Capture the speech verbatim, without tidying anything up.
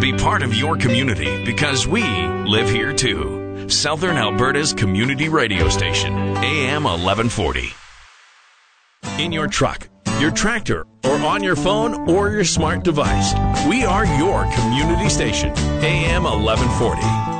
be part of your community because we live here too. Southern Alberta's community radio station, A M eleven forty. In your truck, your tractor, or on your phone or your smart device, we are your community station, A M eleven forty.